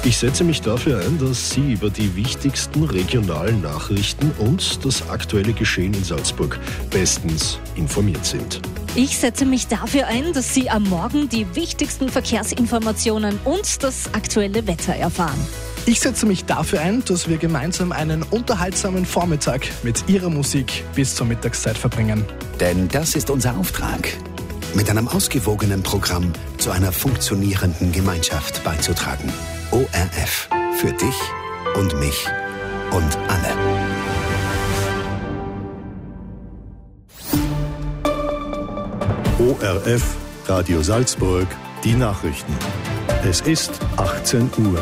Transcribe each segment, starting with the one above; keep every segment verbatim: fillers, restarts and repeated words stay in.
Ich setze mich dafür ein, dass Sie über die wichtigsten regionalen Nachrichten und das aktuelle Geschehen in Salzburg bestens informiert sind. Ich setze mich dafür ein, dass Sie am Morgen die wichtigsten Verkehrsinformationen und das aktuelle Wetter erfahren. Ich setze mich dafür ein, dass wir gemeinsam einen unterhaltsamen Vormittag mit Ihrer Musik bis zur Mittagszeit verbringen. Denn das ist unser Auftrag, mit einem ausgewogenen Programm zu einer funktionierenden Gemeinschaft beizutragen. O R F. Für dich und mich und alle. O R F, Radio Salzburg, die Nachrichten. Es ist achtzehn Uhr.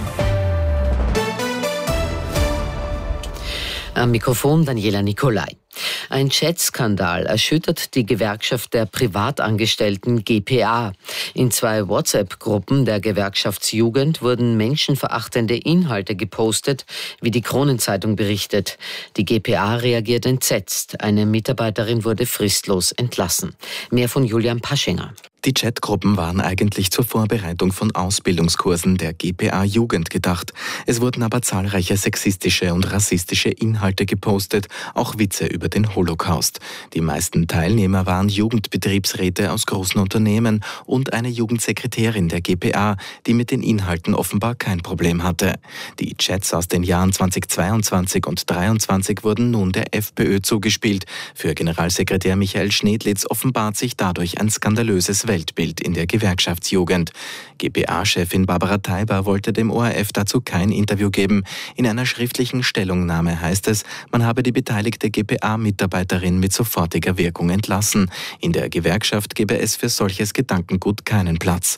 Am Mikrofon Daniela Nicolai. Ein Chat-Skandal erschüttert die Gewerkschaft der Privatangestellten G P A. In zwei WhatsApp-Gruppen der Gewerkschaftsjugend wurden menschenverachtende Inhalte gepostet, wie die Kronenzeitung berichtet. Die G P A reagiert entsetzt. Eine Mitarbeiterin wurde fristlos entlassen. Mehr von Julian Paschinger. Die Chatgruppen waren eigentlich zur Vorbereitung von Ausbildungskursen der G P A Jugend gedacht. Es wurden aber zahlreiche sexistische und rassistische Inhalte gepostet, auch Witze über den Holocaust. Die meisten Teilnehmer waren Jugendbetriebsräte aus großen Unternehmen und eine Jugendsekretärin der G P A, die mit den Inhalten offenbar kein Problem hatte. Die Chats aus den Jahren zweitausendzweiundzwanzig und zweitausenddreiundzwanzig wurden nun der FPÖ zugespielt. Für Generalsekretär Michael Schnedlitz offenbart sich dadurch ein skandalöses Weltbild in der Gewerkschaftsjugend. G P A-Chefin Barbara Teiber wollte dem O R F dazu kein Interview geben. In einer schriftlichen Stellungnahme heißt es, man habe die beteiligte G P A-Mitarbeiterin mit sofortiger Wirkung entlassen. In der Gewerkschaft gebe es für solches Gedankengut keinen Platz.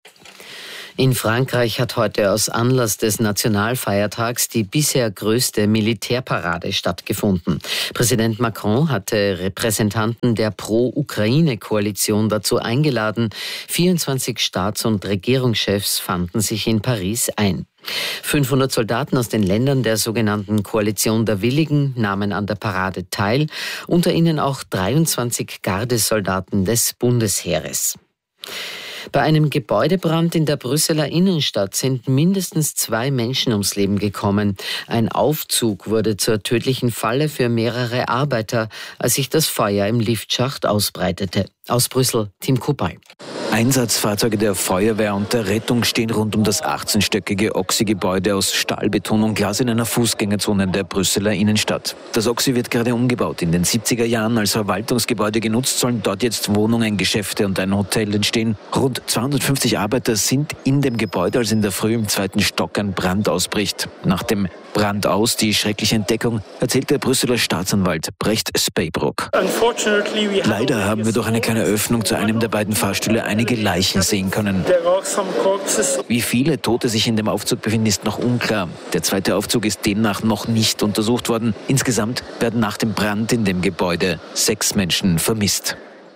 In Frankreich hat heute aus Anlass des Nationalfeiertags die bisher größte Militärparade stattgefunden. Präsident Macron hatte Repräsentanten der Pro-Ukraine-Koalition dazu eingeladen. vierundzwanzig Staats- und Regierungschefs fanden sich in Paris ein. fünfhundert Soldaten aus den Ländern der sogenannten Koalition der Willigen nahmen an der Parade teil, unter ihnen auch dreiundzwanzig Gardesoldaten des Bundesheeres. Bei einem Gebäudebrand in der Brüsseler Innenstadt sind mindestens zwei Menschen ums Leben gekommen. Ein Aufzug wurde zur tödlichen Falle für mehrere Arbeiter, als sich das Feuer im Liftschacht ausbreitete. Aus Brüssel, Tim Kupay. Einsatzfahrzeuge der Feuerwehr und der Rettung stehen rund um das achtzehnstöckige Oxy-Gebäude aus Stahlbeton und Glas in einer Fußgängerzone der Brüsseler Innenstadt. Das Oxy wird gerade umgebaut. In den siebziger Jahren als Verwaltungsgebäude genutzt, sollen dort jetzt Wohnungen, Geschäfte und ein Hotel entstehen. Rund zweihundertfünfzig Arbeiter sind in dem Gebäude, als in der Früh im zweiten Stock ein Brand ausbricht. Nach dem Brand aus, die schreckliche Entdeckung, erzählt der Brüsseler Staatsanwalt Brecht Speybrook. Leider haben wir durch eine kleine Öffnung zu einem der beiden Fahrstühle einige Leichen sehen können. Wie viele Tote sich in dem Aufzug befinden, ist noch unklar. Der zweite Aufzug ist demnach noch nicht untersucht worden. Insgesamt werden nach dem Brand in dem Gebäude sechs Menschen vermisst.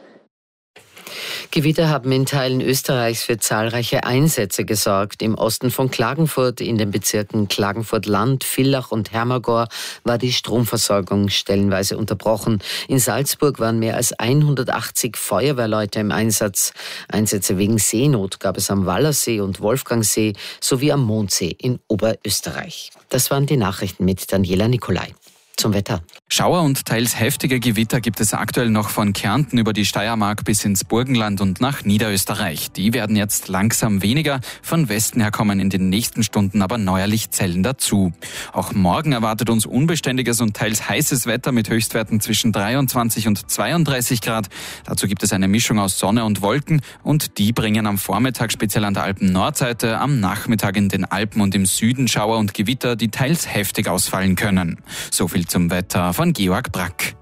Gewitter haben in Teilen Österreichs für zahlreiche Einsätze gesorgt. Im Osten von Klagenfurt, in den Bezirken Klagenfurt-Land, Villach und Hermagor war die Stromversorgung stellenweise unterbrochen. In Salzburg waren mehr als hundertachtzig Feuerwehrleute im Einsatz. Einsätze wegen Seenot gab es am Wallersee und Wolfgangsee sowie am Mondsee in Oberösterreich. Das waren die Nachrichten mit Daniela Nicolai. Zum Wetter. Schauer und teils heftige Gewitter gibt es aktuell noch von Kärnten über die Steiermark bis ins Burgenland und nach Niederösterreich. Die werden jetzt langsam weniger. Von Westen her kommen in den nächsten Stunden aber neuerlich Zellen dazu. Auch morgen erwartet uns unbeständiges und teils heißes Wetter mit Höchstwerten zwischen dreiundzwanzig und zweiunddreißig Grad. Dazu gibt es eine Mischung aus Sonne und Wolken und die bringen am Vormittag speziell an der Alpen-Nordseite, am Nachmittag in den Alpen und im Süden Schauer und Gewitter, die teils heftig ausfallen können. So viel zum Wetter von Georg Brack.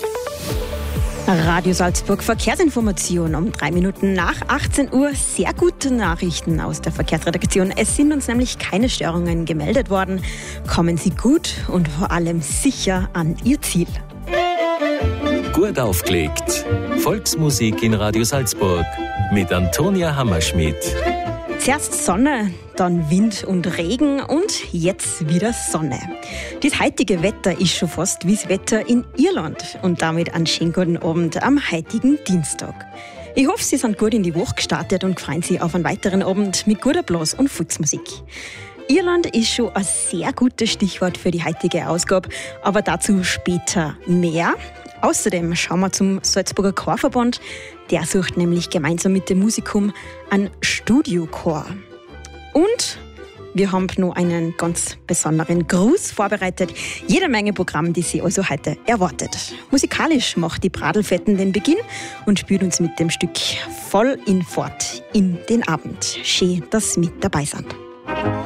Radio Salzburg Verkehrsinformation um drei Minuten nach achtzehn Uhr. Sehr gute Nachrichten aus der Verkehrsredaktion. Es sind uns nämlich keine Störungen gemeldet worden. Kommen Sie gut und vor allem sicher an Ihr Ziel. Gut aufgelegt. Volksmusik in Radio Salzburg mit Antonia Hammerschmidt. Zuerst Sonne, dann Wind und Regen und jetzt wieder Sonne. Das heutige Wetter ist schon fast wie das Wetter in Irland und damit einen schönen guten Abend am heutigen Dienstag. Ich hoffe, Sie sind gut in die Woche gestartet und freuen sich auf einen weiteren Abend mit guter Blas und Volksmusik. Irland ist schon ein sehr gutes Stichwort für die heutige Ausgabe, aber dazu später mehr. Außerdem schauen wir zum Salzburger Chorverband. Der sucht nämlich gemeinsam mit dem Musikum einen Studiochor. Und wir haben noch einen ganz besonderen Gruß vorbereitet. Jede Menge Programm, die Sie also heute erwartet. Musikalisch macht die Bradlfetten den Beginn und spielt uns mit dem Stück voll in Fort in den Abend. Schön, dass Sie mit dabei sind.